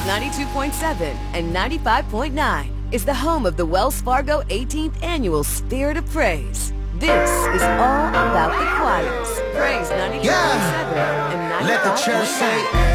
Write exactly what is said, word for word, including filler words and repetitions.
ninety-two point seven and ninety-five point nine is the home of the Wells Fargo eighteenth Annual Spirit of Praise. This is all about the choirs. Praise ninety-two point seven yeah. and ninety-five point nine. Let the church say